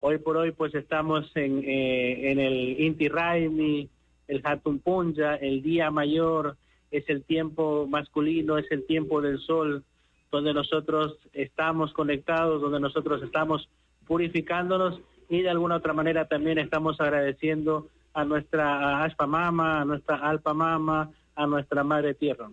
Hoy por hoy pues estamos en el Inti Raymi, el Hatun Punya, el día mayor, es el tiempo masculino, es el tiempo del sol, donde nosotros estamos conectados, donde nosotros estamos purificándonos y de alguna otra manera también estamos agradeciendo a nuestra Ashpa Mama, a nuestra Alpa Mama, a nuestra Madre Tierra.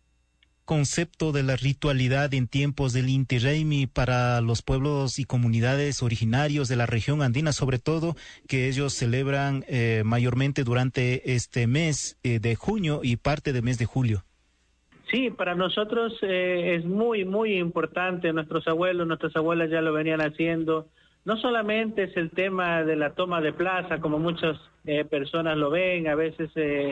Concepto de la ritualidad en tiempos del Inti Raymi para los pueblos y comunidades originarios de la región andina, sobre todo que ellos celebran mayormente durante este mes de junio y parte del mes de julio. Sí, para nosotros es muy, muy importante. Nuestros abuelos, nuestras abuelas ya lo venían haciendo. No solamente es el tema de la toma de plaza, como muchas personas lo ven, a veces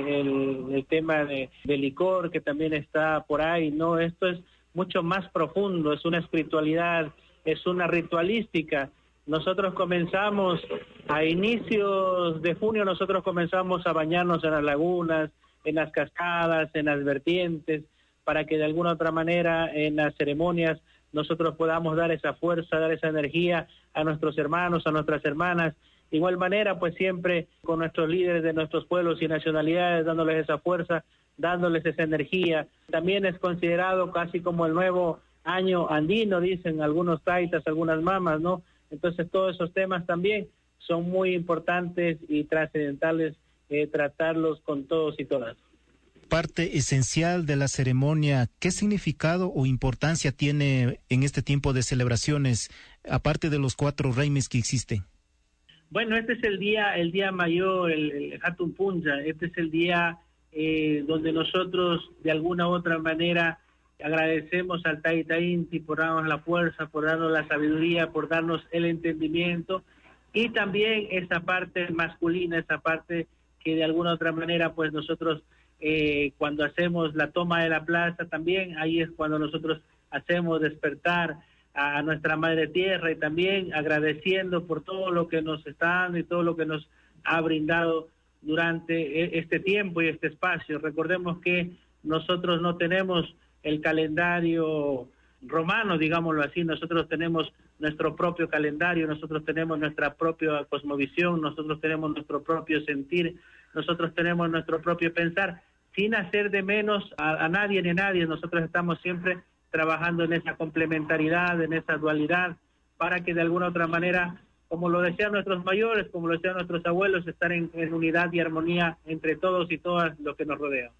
el tema de licor que también está por ahí, no, esto es mucho más profundo, es una espiritualidad, es una ritualística. Nosotros comenzamos a inicios de junio, nosotros comenzamos a bañarnos en las lagunas, en las cascadas, en las vertientes, para que de alguna otra manera en las ceremonias nosotros podamos dar esa fuerza, dar esa energía a nuestros hermanos, a nuestras hermanas. De igual manera, pues siempre con nuestros líderes de nuestros pueblos y nacionalidades, dándoles esa fuerza, dándoles esa energía. También es considerado casi como el nuevo año andino, dicen algunos taitas, algunas mamas, ¿no? Entonces todos esos temas también son muy importantes y trascendentales tratarlos con todos y todas. Parte esencial de la ceremonia, ¿qué significado o importancia tiene en este tiempo de celebraciones, aparte de los 4 raymis que existen? Bueno, este es el día mayor, el Hatun Punya, este es el día donde nosotros de alguna u otra manera agradecemos al Taita Inti por darnos la fuerza, por darnos la sabiduría, por darnos el entendimiento y también esa parte masculina, esa parte que de alguna u otra manera pues nosotros cuando hacemos la toma de la plaza también, ahí es cuando nosotros hacemos despertar a nuestra Madre Tierra y también agradeciendo por todo lo que nos está dando y todo lo que nos ha brindado durante este tiempo y este espacio. Recordemos que nosotros no tenemos el calendario romano, digámoslo así, nosotros tenemos nuestro propio calendario, nosotros tenemos nuestra propia cosmovisión, nosotros tenemos nuestro propio sentir, nosotros tenemos nuestro propio pensar, sin hacer de menos a nadie ni a nadie. Nosotros estamos siempre trabajando en esa complementariedad, en esa dualidad, para que de alguna otra manera, como lo desean nuestros mayores, como lo desean nuestros abuelos, estar en unidad y armonía entre todos y todas los que nos rodean.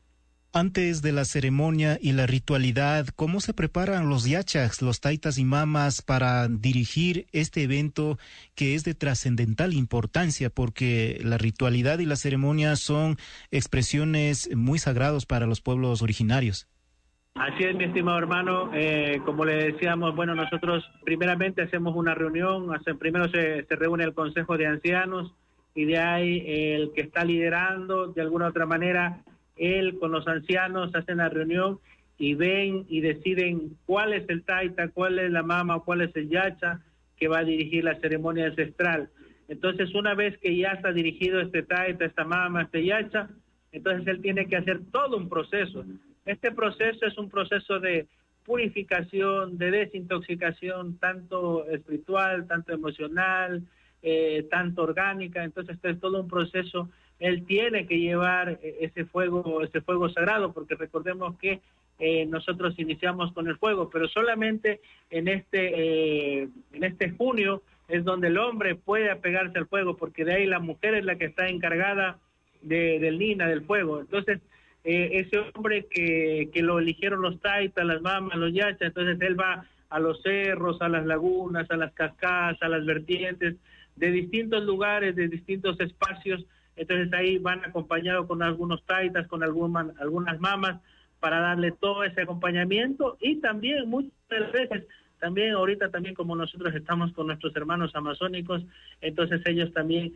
Antes de la ceremonia y la ritualidad, ¿cómo se preparan los yachas, los taitas y mamas para dirigir este evento que es de trascendental importancia? Porque la ritualidad y la ceremonia son expresiones muy sagrados para los pueblos originarios. Así es, mi estimado hermano, como le decíamos, bueno, nosotros primeramente hacemos una reunión, primero se reúne el Consejo de Ancianos y de ahí el que está liderando, de alguna otra manera, él con los ancianos hacen la reunión y ven y deciden cuál es el taita, cuál es la mama, cuál es el yacha que va a dirigir la ceremonia ancestral. Entonces, una vez que ya está dirigido este taita, esta mama, este yacha, entonces él tiene que hacer todo un proceso. Este proceso es un proceso de purificación, de desintoxicación, tanto espiritual, tanto emocional, tanto orgánica. Entonces, este es todo un proceso. Él tiene que llevar ese fuego sagrado, porque recordemos que nosotros iniciamos con el fuego, pero solamente en este junio es donde el hombre puede apegarse al fuego, porque de ahí la mujer es la que está encargada del lina, del fuego. Entonces, ese hombre que lo eligieron los taitas, las mamas, los yachas, entonces él va a los cerros, a las lagunas, a las cascadas, a las vertientes, de distintos lugares, de distintos espacios. Entonces ahí van acompañados con algunos taitas, con algunas mamas, para darle todo ese acompañamiento. Y también muchas veces, también ahorita también como nosotros estamos con nuestros hermanos amazónicos, entonces ellos también,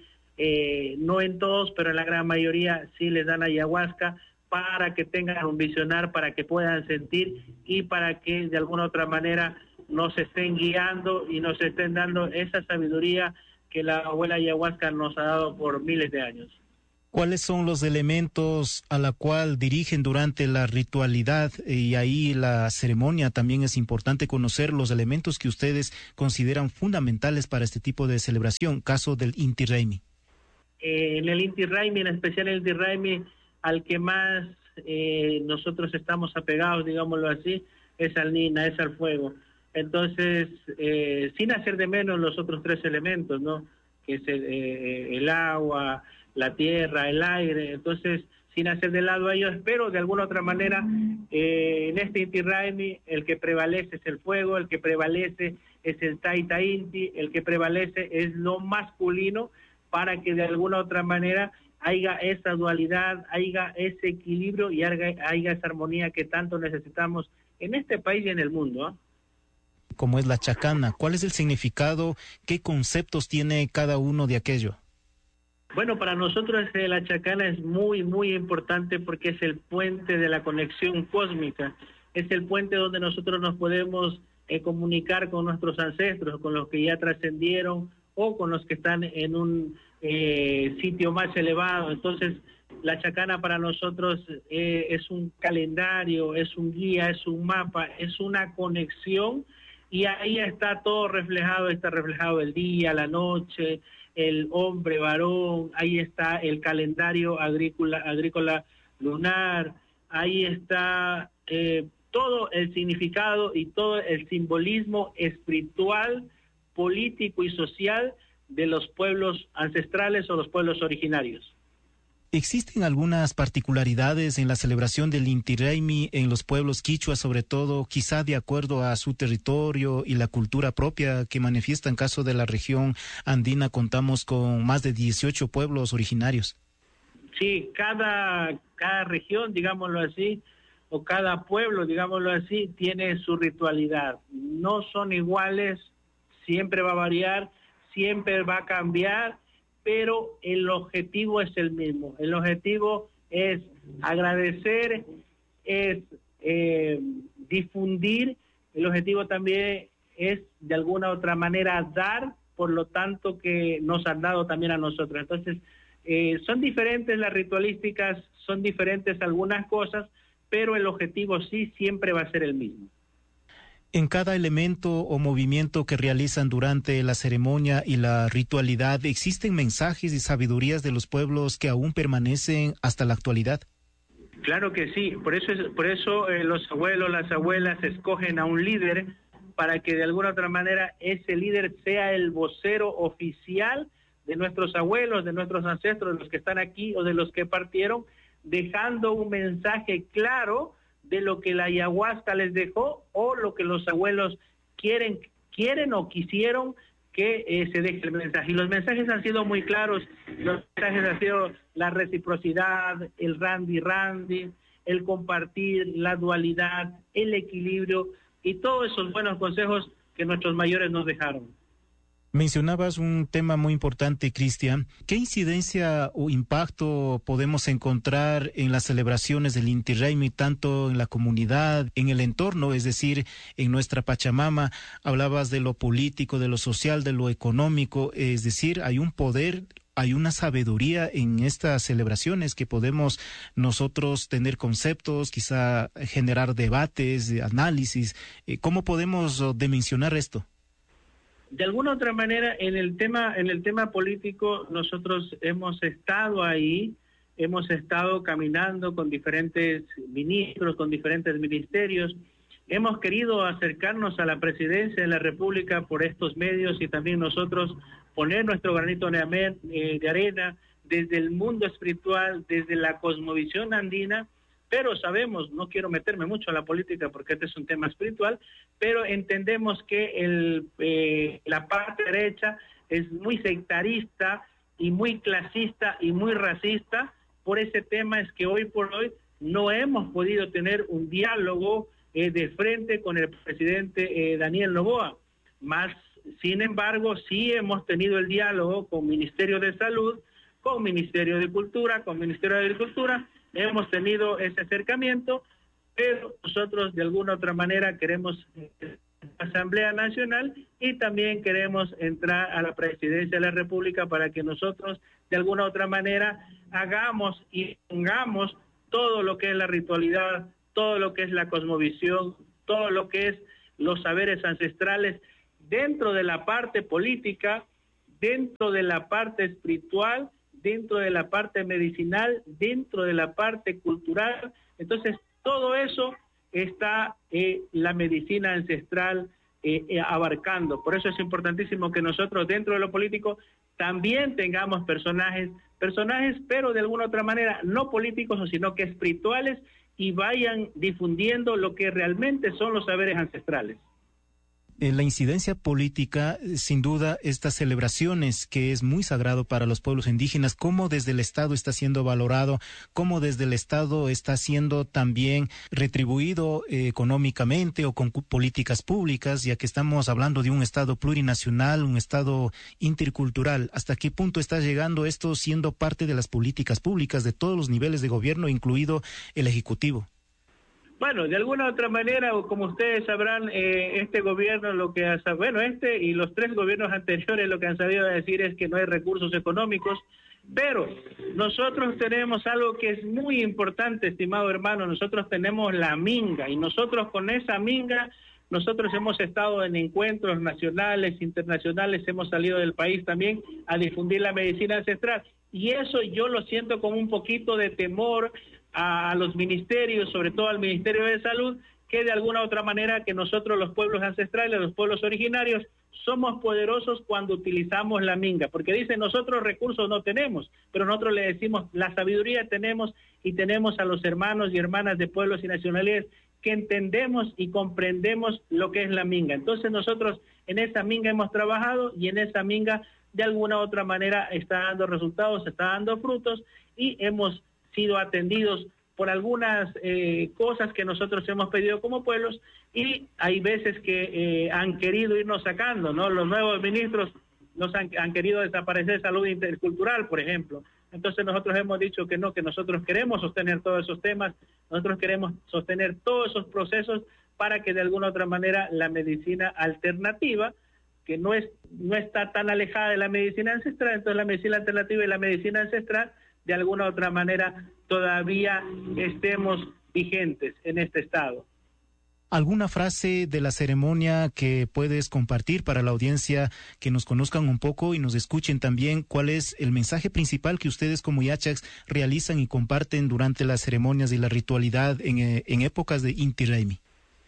no en todos, pero en la gran mayoría sí les dan ayahuasca para que tengan un visionar, para que puedan sentir y para que de alguna otra manera nos estén guiando y nos estén dando esa sabiduría que la abuela ayahuasca nos ha dado por miles de años. ¿Cuáles son los elementos a la cual dirigen durante la ritualidad y ahí la ceremonia? También es importante conocer los elementos que ustedes consideran fundamentales para este tipo de celebración, caso del Inti Raymi. En el Inti Raymi, en especial el Inti Raymi, al que más nosotros estamos apegados, digámoslo así, es al Nina, es al fuego. Entonces, sin hacer de menos los otros tres elementos, ¿no? Que es el agua, la tierra, el aire. Entonces, sin hacer de lado a ellos, pero de alguna otra manera, en este Inti Raymi, el que prevalece es el fuego, el que prevalece es el Taita Inti, el que prevalece es lo masculino, para que de alguna otra manera haya esa dualidad, haya ese equilibrio y haya esa armonía que tanto necesitamos en este país y en el mundo, ¿eh? Como es la chacana, ¿cuál es el significado? ¿Qué conceptos tiene cada uno de aquello? Bueno, para nosotros la chacana es muy, muy importante porque es el puente de la conexión cósmica, es el puente donde nosotros nos podemos comunicar con nuestros ancestros, con los que ya trascendieron o con los que están en un sitio más elevado. Entonces, la chacana para nosotros es un calendario, es un guía, es un mapa, es una conexión, y ahí está todo reflejado, está reflejado el día, la noche, el hombre, varón, ahí está el calendario agrícola lunar, ahí está todo el significado y todo el simbolismo espiritual, político y social de los pueblos ancestrales o los pueblos originarios. ¿Existen algunas particularidades en la celebración del Inti Raymi en los pueblos quichua, sobre todo, quizá de acuerdo a su territorio y la cultura propia que manifiesta? En caso de la región andina, contamos con más de 18 pueblos originarios. Sí, cada región, digámoslo así, o cada pueblo, digámoslo así, tiene su ritualidad. No son iguales, siempre va a variar, siempre va a cambiar, pero el objetivo es el mismo. El objetivo es agradecer, es difundir. El objetivo también es de alguna otra manera dar, por lo tanto que nos han dado también a nosotros. Entonces, son diferentes las ritualísticas, son diferentes algunas cosas, pero el objetivo sí siempre va a ser el mismo. En cada elemento o movimiento que realizan durante la ceremonia y la ritualidad, ¿existen mensajes y sabidurías de los pueblos que aún permanecen hasta la actualidad? Claro que sí, por eso los abuelos, las abuelas escogen a un líder para que de alguna otra manera ese líder sea el vocero oficial de nuestros abuelos, de nuestros ancestros, de los que están aquí o de los que partieron, dejando un mensaje claro de lo que la ayahuasca les dejó o lo que los abuelos quieren o quisieron que se deje el mensaje. Y los mensajes han sido muy claros, los mensajes han sido la reciprocidad, el randy, el compartir, la dualidad, el equilibrio y todos esos buenos consejos que nuestros mayores nos dejaron. Mencionabas un tema muy importante, Cristian. ¿Qué incidencia o impacto podemos encontrar en las celebraciones del Inti Raymi, tanto en la comunidad, en el entorno, es decir, en nuestra Pachamama? Hablabas de lo político, de lo social, de lo económico, es decir, hay un poder, hay una sabiduría en estas celebraciones que podemos nosotros tener conceptos, quizá generar debates, análisis. ¿Cómo podemos dimensionar esto? De alguna otra manera, en el tema político, nosotros hemos estado ahí, hemos estado caminando con diferentes ministros, con diferentes ministerios, hemos querido acercarnos a la presidencia de la República por estos medios y también nosotros poner nuestro granito de arena desde el mundo espiritual, desde la cosmovisión andina. Pero sabemos, no quiero meterme mucho a la política porque este es un tema espiritual, pero entendemos que la parte derecha es muy sectarista y muy clasista y muy racista. Por ese tema es que hoy por hoy no hemos podido tener un diálogo de frente con el presidente Daniel Noboa. Más, sin embargo, sí hemos tenido el diálogo con Ministerio de Salud, con Ministerio de Cultura, con Ministerio de Agricultura. Hemos tenido ese acercamiento, pero nosotros de alguna otra manera queremos Asamblea Nacional y también queremos entrar a la presidencia de la República para que nosotros de alguna u otra manera hagamos y pongamos todo lo que es la ritualidad, todo lo que es la cosmovisión, todo lo que es los saberes ancestrales dentro de la parte política, dentro de la parte espiritual, dentro de la parte medicinal, dentro de la parte cultural. Entonces, todo eso está la medicina ancestral abarcando. Por eso es importantísimo que nosotros dentro de lo político también tengamos personajes, pero de alguna otra manera no políticos, sino que espirituales, y vayan difundiendo lo que realmente son los saberes ancestrales. La incidencia política, sin duda, estas celebraciones que es muy sagrado para los pueblos indígenas, cómo desde el Estado está siendo valorado, cómo desde el Estado está siendo también retribuido económicamente o con políticas públicas, ya que estamos hablando de un Estado plurinacional, un Estado intercultural. ¿Hasta qué punto está llegando esto siendo parte de las políticas públicas de todos los niveles de gobierno, incluido el Ejecutivo? Bueno, de alguna u otra manera, como ustedes sabrán, este gobierno lo que hace, este y los 3 gobiernos anteriores lo que han sabido decir es que no hay recursos económicos, pero nosotros tenemos algo que es muy importante, estimado hermano. Nosotros tenemos la minga, y nosotros con esa minga, nosotros hemos estado en encuentros nacionales, internacionales, hemos salido del país también a difundir la medicina ancestral, y eso yo lo siento como un poquito de temor a los ministerios, sobre todo al Ministerio de Salud, que de alguna u otra manera que nosotros los pueblos ancestrales, los pueblos originarios, somos poderosos cuando utilizamos la minga, porque dicen nosotros recursos no tenemos, pero nosotros le decimos la sabiduría tenemos, y tenemos a los hermanos y hermanas de pueblos y nacionalidades que entendemos y comprendemos lo que es la minga. Entonces nosotros en esa minga hemos trabajado, y en esa minga de alguna u otra manera está dando resultados, está dando frutos, y hemos sido atendidos por algunas cosas que nosotros hemos pedido como pueblos, y hay veces que han querido irnos sacando, ¿no? Los nuevos ministros nos han querido desaparecer salud intercultural, por ejemplo. Entonces nosotros hemos dicho que no, que nosotros queremos sostener todos esos temas, nosotros queremos sostener todos esos procesos para que de alguna u otra manera la medicina alternativa, que no está tan alejada de la medicina ancestral, entonces la medicina alternativa y la medicina ancestral de alguna u otra manera todavía estemos vigentes en este estado. ¿Alguna frase de la ceremonia que puedes compartir para la audiencia, que nos conozcan un poco y nos escuchen también? ¿Cuál es el mensaje principal que ustedes como Yachax realizan y comparten durante las ceremonias y la ritualidad en épocas de Inti Raymi?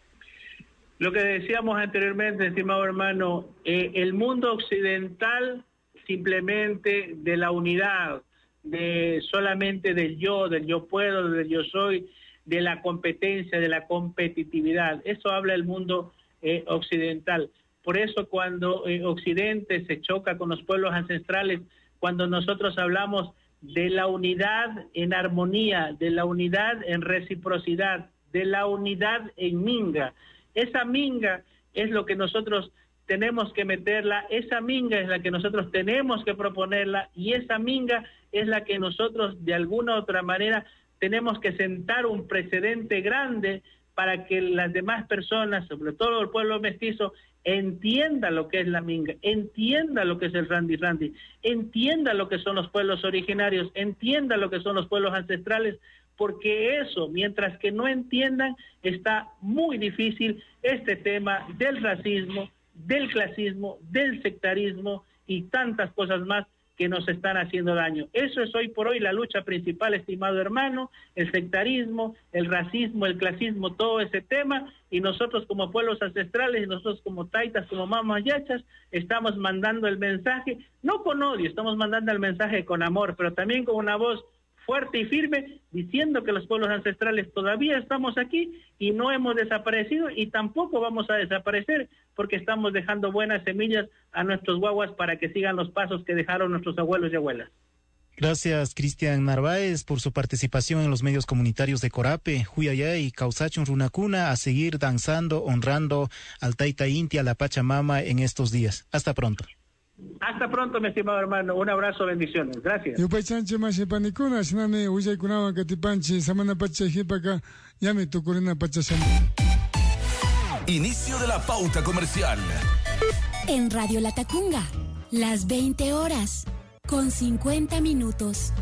Lo que decíamos anteriormente, estimado hermano, el mundo occidental simplemente de la unidad, de solamente del yo puedo, del yo soy, de la competencia, de la competitividad. Eso habla el mundo occidental. Por eso cuando Occidente se choca con los pueblos ancestrales, cuando nosotros hablamos de la unidad en armonía, de la unidad en reciprocidad, de la unidad en minga, esa minga es lo que nosotros tenemos que meterla, esa minga es la que nosotros tenemos que proponerla, y esa minga es la que nosotros de alguna u otra manera tenemos que sentar un precedente grande para que las demás personas, sobre todo el pueblo mestizo, entienda lo que es la minga, entienda lo que es el randi randi, entienda lo que son los pueblos originarios, entienda lo que son los pueblos ancestrales, porque eso, mientras que no entiendan, está muy difícil este tema del racismo, del clasismo, del sectarismo y tantas cosas más que nos están haciendo daño. Eso es hoy por hoy la lucha principal, estimado hermano, el sectarismo, el racismo, el clasismo, todo ese tema, y nosotros como pueblos ancestrales, y nosotros como taitas, como mamas yachas, estamos mandando el mensaje, no con odio, estamos mandando el mensaje con amor, pero también con una voz fuerte y firme, diciendo que los pueblos ancestrales todavía estamos aquí y no hemos desaparecido, y tampoco vamos a desaparecer, porque estamos dejando buenas semillas a nuestros guaguas para que sigan los pasos que dejaron nuestros abuelos y abuelas. Gracias, Cristian Narváez, por su participación en los medios comunitarios de Corape, Huyaya y Causachun Runacuna, a seguir danzando, honrando al Taita Inti, a la Pachamama en estos días. Hasta pronto. Hasta pronto, mi estimado hermano. Un abrazo, bendiciones. Gracias. Inicio de la pauta comercial. En Radio Latacunga, las 20 horas, con 50 minutos.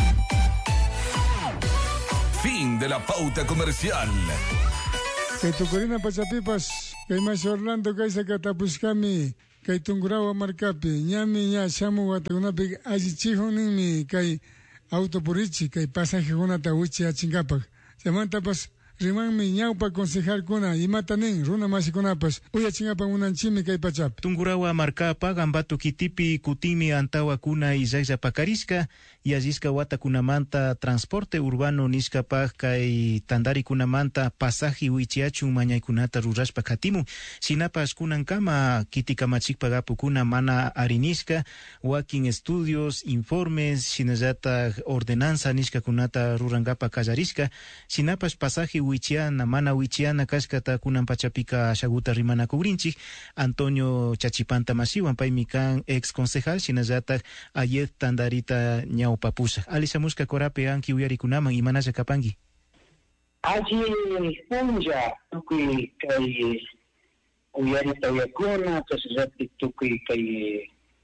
Fin de la pauta comercial. Kay tukurina pachapipas, kay mas Orlando kay sa katapuskami, kay tungrawa markapi, nyami nya shamu watakunapi ajichihon ningmi kay autopurichi, kay pasaje hunata uchi achingapak. Samanta pas rimanmi ñawpa concejal kuna imatanin runa masikunapas uyachingapan unanchimi kay pachap. Tungurawa markapa gambatu kitipi kutimi antawa kuna izayza pakarishka yazishka wata kunamanta transporte urbano nishkapak kay tandari kunamanta pasaje wichiachun mañaykunata rurashpa katimu sinapas kunankama kitikamachikpa gapu kuna mana arinishka wakin estudios informes shinallata ordenanza nishka kunata rurangapa kallarishka sinapas pasaje wichiana mana wichiana kashkata kunan pachapika shaguta rimana kubrinchik Antonio Chachipanta Masiwan paymi kan ex concejal shinallata ayet tandarita ñawpapusa alishamushka korape anki uyarikunaman imanalla kapangi allí punja tukuy kay uyarita uyakuna tasallati tukuy kay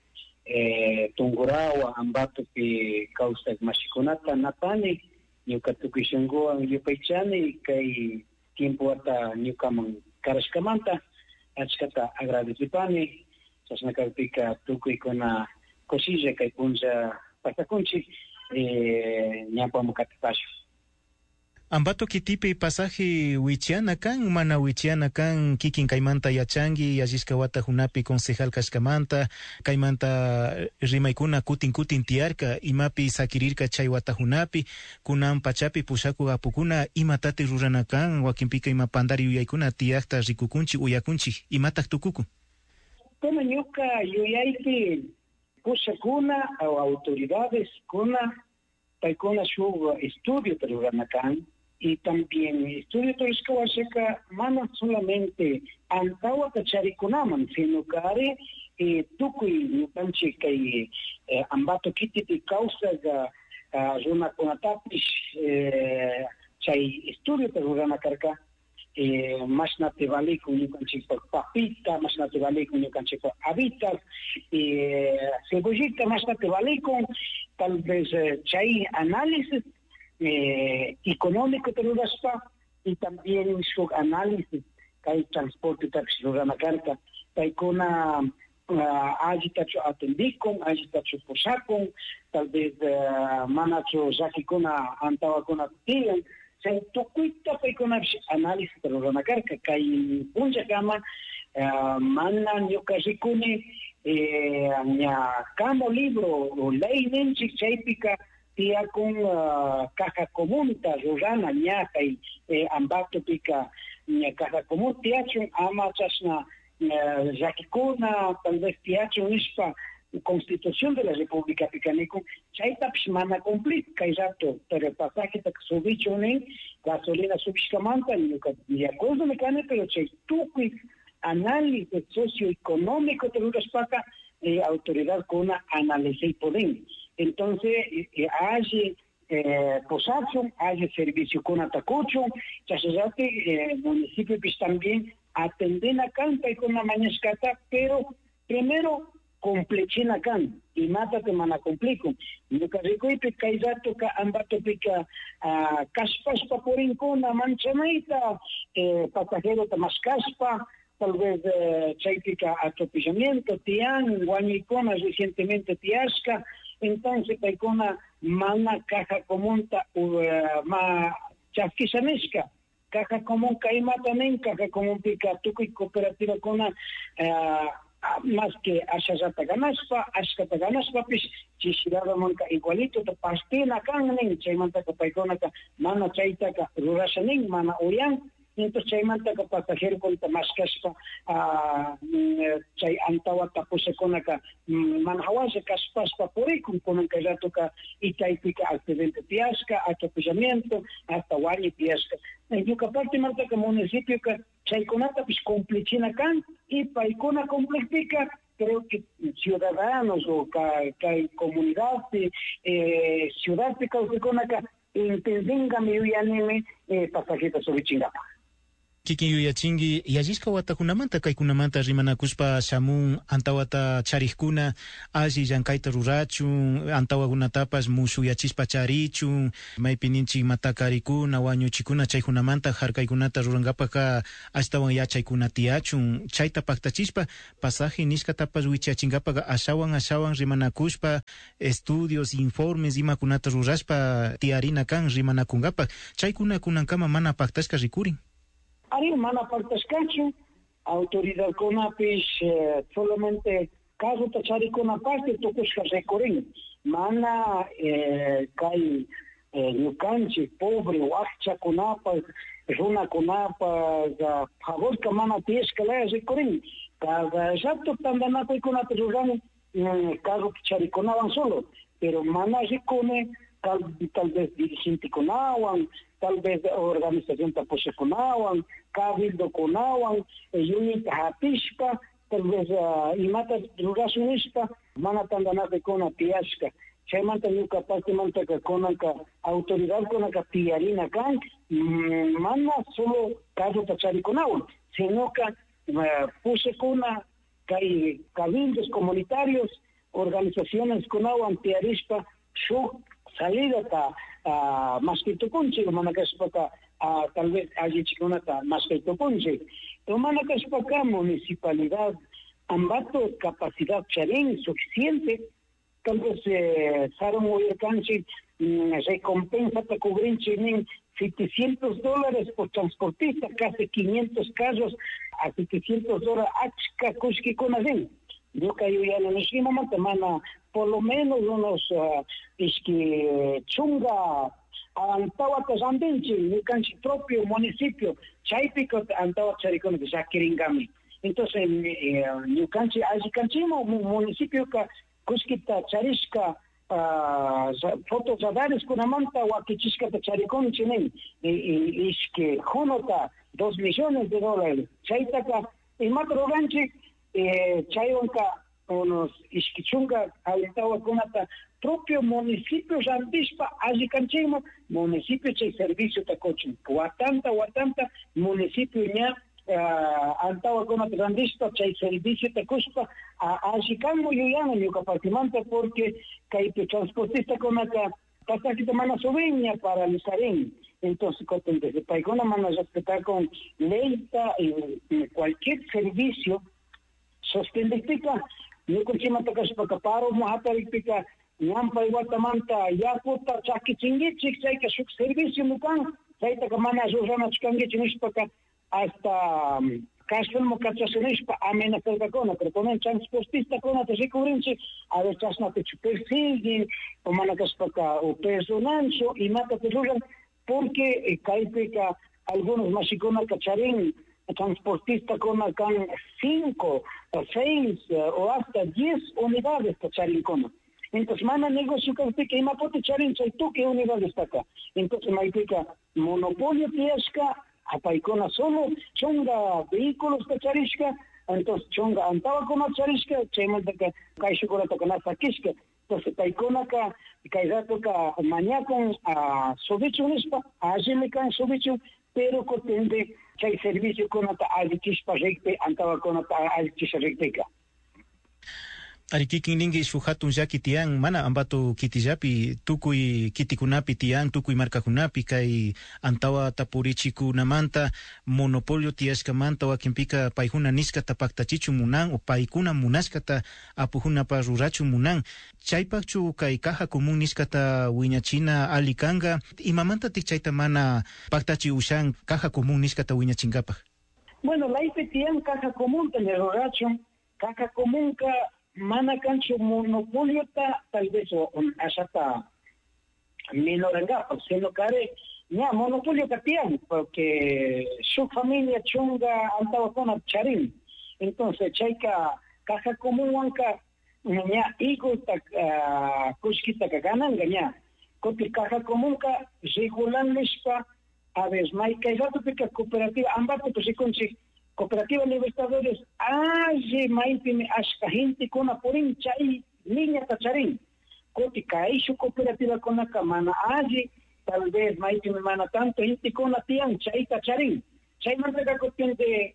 Tungurawa Ambatupi kawsak mashikunata napani ñuka tukuy shunguwan yupaychani kay tiempo ata ñukaman karashkamanta achkata agradecipani chashnakapika tukuykuna cosilla kay punlla pasakunchik ñapaman katipashu. Ambato kitipi pasaje wichiana kan mana wichiana kan kikin kaymanta yachangi yashishka wata hunapi concejal kashkamanta kaymanta rimaykuna kutin tiarka imapi sakirirka chay wata hunapi kunan pachapi pushaku apukuna imatati rurana kan wakinpika ima pandari uyaykuna tiakta rikukunchi uyakunchi imatak tukuku. Como ñuka yuyaypi pushakuna o autoridades kuna paykuna shuk estudio rurana kan y también estudio turisca mana solamente antawa kacharikunaman sino kare tukuy ñukanchik kay ambato kitipi kawsaq runakunatapish chay estudio rurana karka mashnate valikun ñukanchikpak papita mashnate valikun ñukanchikpak habitat cebollita mashnate valikun tal vez chay análisis económico teruraspa y también su análisis kay transporte rurana karka paykuna allitachu atendikun allitachu pushakun tal vez manachu llakikuna antawakuna tiyan chay tukuyta paykunapish análisis rurana karka kay punlla kama mana ñuka rikuni ña kamo libro o ley ninchik chaypika tiakun caja común rurana ña kay Ambatopika ña caja común tiachun ama chashna llakikuna tal vez tiachun ishpa Constitución de la República Picaneco, chaytapish mana cumplir kay rato, pero el pasaje que subichunen gasolina subiskamanta de acuerdo me cane, pero chay tukuy análisis socioeconómico de Uraspaka autoridad con una análisis poden. Entonces hay posachon, hay servicio con atacucho, chasayate municipio pues también atenden a canta y con la mañascata, pero primero complechina kan y mata te mana complico nunca rico y pecaizato ka ambato pica caspas pa porincona manchanaita pasajero ta más caspa tal vez chaipica atropellamiento tian guanicona recientemente tiasca entonces paicona mana caja común ta ma chafquisanesca caja común caimatanen caja común pica tuco y cooperativa con más que ashazata ganaspa, ashkata ganaspa, pues, chishirada manca igualito, te pastina kanganing, chaymanta ka paikona ka, mana chayta ka rurashaning, mana oyan, entonces chaymanta ka pasajero con ta maskaspa, chay antawa tapusekona ka, manhawase kaspaspa porikum, con ka rato ka, itaipika accidente tiasca, atropellamiento, hasta wani tiasca. Yuka parte marta ka municipio ka, chayconata pues complicina can y paicona completica creo que ciudadanos o comunidad ciudad de causicona entendinga mi uyanime pasajita sobre chingapa. Kikin yuyachingi yallishka watakunamanta kaykunamanta rimanakushpa shamun antawata charikuna alli llankayta rurachun antawakunatapas mushuyachispa charichun maypi ninchik matakarikuna wañuchikuna chaykunamanta harkaykunata rurankapaka ashtawan yachaykuna tiyachun chayta paktachispa pasaje nishkatapas wichachinkapaka ashawan rimanakushpa estudios informes imakunata rurashpa tiyarina kan rimanakunkapak chaykuna kunankama mana paktashka rikurin. Ari mana partascacho, autoridad conapis solamente caso tachari conaparte tokusca recorren. Mana kai yucanchi pobre wakcha conapa, runa conapa, favor que mana tiesca la recorren. Cada exacto tandana kai conapis ruran caso tachari conaban solo, pero mana recone tal vez dirigente conaban, tal vez organización tapoche conaban, cabildo conawan, unit hapishpa, tal vez imata rurasunishpa, mana tandanate kona tiashka. Chaymanta yuka parte manta ka konaka autoridad konaka tiyarina kan, mana solo caso tachari konawan, sino que puse kona kai cabildos comunitarios, organizaciones konawan tiyarishpa, shuk salida ta maskitukunchi, manakashpaka tal vez allí chikunata maskitukunchi. Manakashpaka municipalidad ambato capacidad charín suficiente, tal vez saron uyerkanchi recompensa ta cubrinchi nin $700 por transportista, casi 500 carros a $700 achka kushki kunazin. Yo cayo ya no nishima mana por lo menos unos chunga antawa tazandinchi, yukanchi propio municipio, chaypico antawa charicón que shakiringami. Entonces, yukanchi ajikanchimo municipio ka kuskita charishka fotos radares kunamanta wakichishka ta charicón chinen, iski junota $2 millones. Chaytaka, y matro ganchi, chayonka, unos isquichunga alentawa kunata propio municipio Randispa ajikanchimo municipio chay servicio takochun watanta municipio ña antawa kunata Randispa chay servicio takushpa ajikanmo yuyana ñuka partimanta porque kaypi transportista kunata pasakita mana subiña para lisaren. Entonces desde paikuna mana respetar con leita y cualquier servicio sostendictica. Yo conchima takashpaka paro mahatarikpika ñampa iwatamanta yaputa chakichingichik chayka shuk servicio mukan chaytaka mana rurana chkangichik nishpaka hasta kashpilmo kachasunishpa amenazarkakuna pero ponen transportista kunata rikubrinchik a ver chasnapichu persiguen o mana kashpaka o personancho imata ruran porque kaypika algunos mashikuna kacharin transportista con acá 5 o 6 o hasta 10 unidades para Charincona. Entonces, mana negocio que ima pote charin chay tú que unidades está acá. Entonces, maipica monopolio tiasca, apaicona solo, chonga vehículos de charishka, entonces chonga antawa con charishka, chaymalta ka kaishukura con hasta kishka. Entonces, paicona ka kairato ka mañana a sobichu nispa, ajime kan sobichu, pero cotende chay servicio konata alikishpa rekpe antawa konata alikisha rekpeka. Arikikin lingi shuhatun yaki tian mana ambato kitiyapi tukuy kitikunapi tian tukuy markakunapi kay antawa tapurichikunamanta monopolio tiashkamanta wakinpika paykuna niskata paktachichu munan o paykuna munashkata apuhunapa rurachu munan chaypachu kay caja común niskata wiñachina alikanga imamanta tikchayta mana paktachi ushan caja común niskata wiñachinkapaj. Bueno, la tian caja común te rurachu caja común ka mana cancho monopolio tal vez hasta minorangapa, sino que ya monopolio katian porque su familia chunga antawa con charin. Entonces chaika caja común wanka ya higo ta kuskita ka ganan ganya. Koti caja común ka regulan lispa a ver mai kaizato pika cooperativa ambato to sikonchi Cooperativa Libertadores, aje maipime ashka gente con aporin chay niña tacharin. Koti kaishu cooperativa con la camana aje tal vez maipime mana tanto gente con la tian chay tacharin. chaymanta cuestión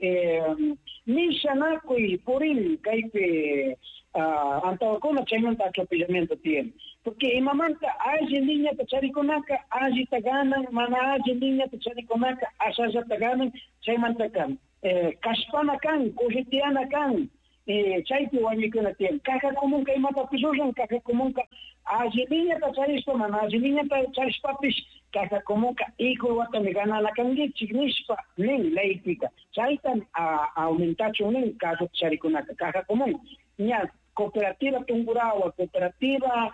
de Mishanaco y Purim, que Antawacona chaymanta atropellamiento tiene. Porque imamanta hay niña tachariconaka, hay taganan, mana hay niña tachariconaka, asaya taganan, chaymanta kan. Kaspana kan, Cojetiana kan, chaypi wañuykuna tiyan. Caja común que imata pisosan, caja común que hay niña tacharispa, mana hay niña tacharispapish, caja común que hijo wata me gana la cangue, chignispa, nen, leitica. Chaytan aumentacho nen, caja tachariconaka, caja común. Ña, cooperativa Tungurahua, cooperativa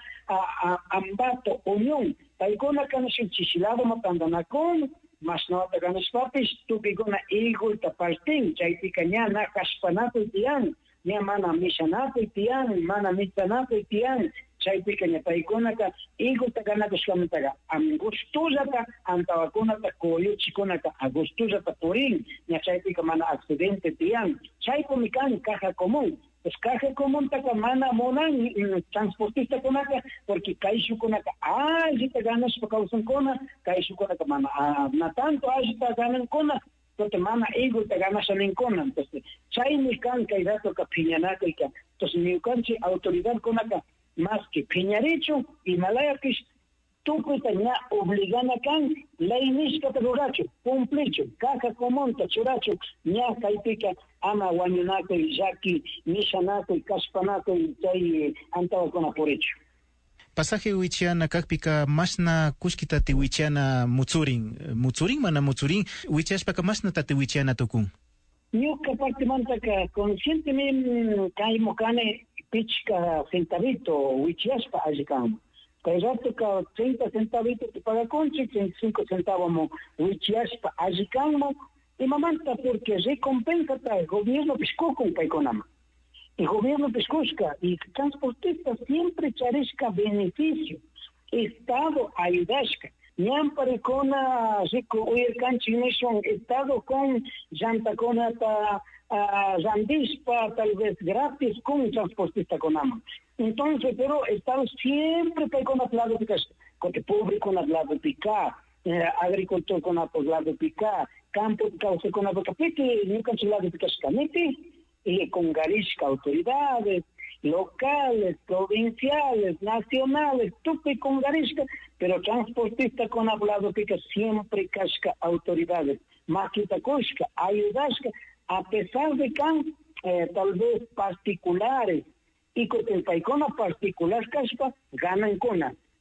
Ambato, Unión, taikona kanashin chisilado matandanakon, mas no taganas papis, tupigona igo tapartin, chaytika ña na kaspanato itian, ña mana misanato itian, mana mitanato itian, chaytika ña taikonaka igo taganaka xkamentaga, angustuzata antawakunata koyuchikunaka, angustuzata purin, ña chaytika mana accidente itian, chaykomikan caja común. Pues caja común taka mana monan transportista konaka porque kaishu konaka ajita ganas pa kausan kona kaishu konaka mana na tanto ajita ganan kona porque mana ego ta ganas anen kona entonces chay mi kan kai dato ka piñanaka ika entonces mi kanchi autoridad konaka más que piñarecho y malaya que tuku taña obligana kan ley niska tagoracho cumplicho caja común tachuracho ña kaipika ama wañunaco y yaqui mishanaco y caspanaco y chay antawacona por hecho. Pasaje huichiana kakpika masna kushkita te huichiana mutsurin mana mutsurin huichiashpaka masna tate huichiana tokun. Ñuka partimantaka conscientemente kaimokane pichka centavito huichiashpa allikam. Kay rato ka 30 centavitos te paga conche, 35 centavos huichiashpa allikam. Y mamanta porque recompensa el gobierno piscoco un paiconama. El gobierno piscosca y transportistas siempre charesca beneficio. Estado ayudasca. Ñam parecona rico oyer canchimation Estado con llantacona Zandispa tal vez gratis con transportista con ama. Entonces, pero Estado siempre paicona plado picas, porque pobre con lado picar, agricultor con lado picar, campo causa con abacapete, nunca se la de Picascanete, y con garisca autoridades locales, provinciales, nacionales, tupe con garisca, pero transportista con hablado pica siempre casca autoridades, maquita cosca, ayudasca, a pesar de que tal vez particulares, y con el paicona particular caspa, ganan con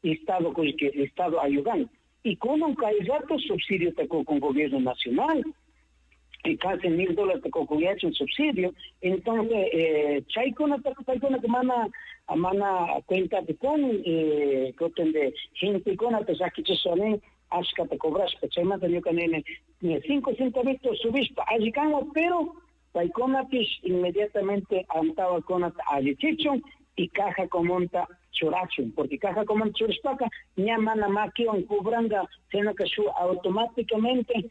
Estado ayudando. Y con un caizato subsidio con gobierno nacional, y casi $1,000 te cocuyacho en subsidio, entonces, chaicona que mana cuenta de con, de gente con a pesar que se sonen, hasta te cobras, pechema te dio que 5 centavitos subispa, allí pero paicona inmediatamente antaba con allichichon, y caja comonta churacho, porque caja comonta churaspaca, ña mana maquion cobranga, sino que su automáticamente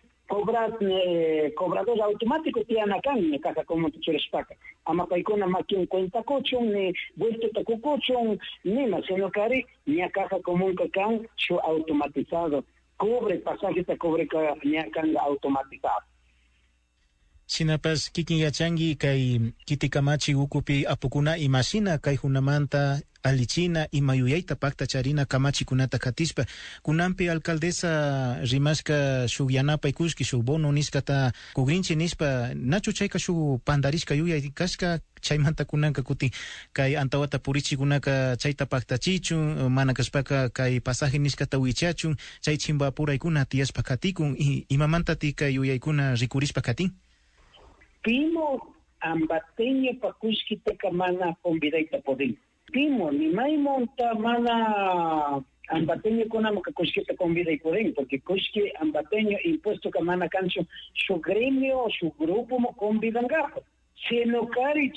cobrador automático tiene acá en caja comonta churaspaca. Ama paicona maquion cuenta cochon, ni vuelto taco cochon, ni más, sino que ña caja común que can su automatizado, cobre pasaje te cobre ña can automatizado. Sinapas kikin yachangi kay kitikamachi ukupi apukuna imashina kay hunamanta alichina y mayuyaita pacta charina kamachi kunata katispa kunampi alcaldesa rimashka shugyanapa ikushki shu bono niskata kugrinchi nispa nachu chayka shu pandarishka yuya kashka chaymanta kunanka kuti kay antawata purichi kunaka chayta pactachichu mana kashpaka kay pasaje niskata wichachun chay chimba puraykuna tiyashpa katikun y imamanta tika yuyaykuna rikurishpa katin. Pimo ambateño pakushki teka mana convidaita podin. Pimo ni mai monta mana ambateño con ama kushki te convidai podin, porque kushki ambateño impuesto que mana cancho su gremio, su grupo mo convidan gapo. Si no cari